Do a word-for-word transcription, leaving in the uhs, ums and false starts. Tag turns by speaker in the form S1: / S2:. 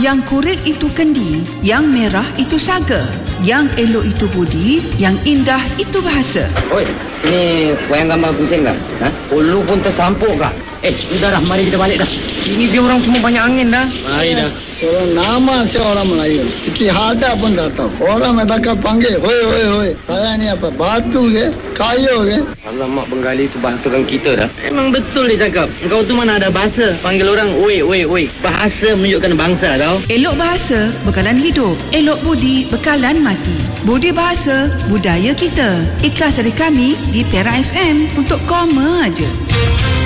S1: Yang kurik itu kendi, yang merah itu saga, yang elok itu budi, yang indah itu bahasa.
S2: Oi, ini wayang gambar pusing tak? Ha? Ulu pun tersampuk kak? Eh, sudah dah, mari kita balik dah. Ini dia orang semua banyak angin dah. Mari dah.
S3: Orang nama si orang Melayu. Itu ada pun tak tahu. Orang mereka panggil, hoi, hoi, hoi. Saya ni apa? Batu ke? Kayu ke?
S2: Alamak, Bengali tu bahasakan kita dah. Memang betul dia cakap. Engkau tu mana ada bahasa. Panggil orang, oi, oi, oi. Bahasa menunjukkan bangsa tau.
S1: Elok bahasa, bekalan hidup. Elok budi, bekalan mati. Budi bahasa, budaya kita. Ikhlas dari kami di Perak F M untuk koma aja.